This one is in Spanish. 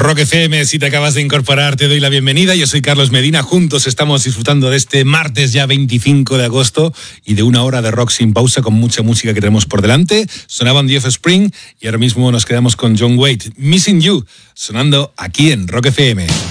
Rock FM, si te acabas de incorporar, te doy la bienvenida. Yo soy Carlos Medina. Juntos estamos disfrutando de este martes ya 25 de agosto y de una hora de rock sin pausa con mucha música que tenemos por delante. Sonaban The Offspring y ahora mismo nos quedamos con John Waite, Missing You, sonando aquí en Rock FM.